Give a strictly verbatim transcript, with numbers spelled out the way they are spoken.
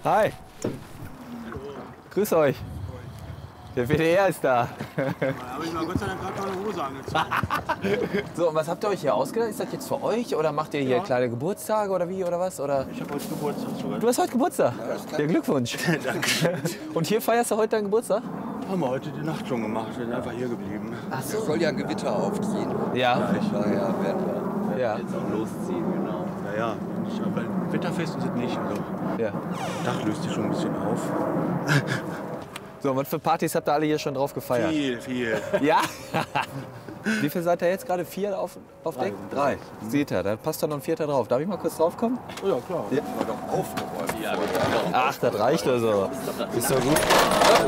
Hi. Grüß euch. Der W D R ist da. Da habe ich mal Gott sei Dank gerade noch eine Hose angezogen. So, und was habt ihr euch hier ausgedacht? Ist das jetzt für euch oder macht ihr hier Ja. kleine Geburtstage oder wie oder was? Oder? Ich habe heute Geburtstag sogar. Du hast heute Geburtstag? Ja, Glückwunsch. Danke. Und hier feierst du heute deinen Geburtstag? Haben wir heute die Nacht schon gemacht. Wir sind einfach hier geblieben. Ach Es soll ja ein Gewitter aufziehen. Ja. Daher werden wir Ja. jetzt auch losziehen, genau. Naja, ich hab halt Wetterfest ist es nicht. Also, Ja. Dach löst sich schon ein bisschen auf. So, und was für Partys habt ihr alle hier schon drauf gefeiert? Viel, viel. Ja? Wie viel seid ihr jetzt gerade? Vier auf, auf Deck? Drei. Seht ihr, da passt doch noch ein vierter drauf. Darf ich mal kurz drauf kommen? Oh ja, klar. War doch aufgeräumt. Ach, das reicht also. Ist doch gut.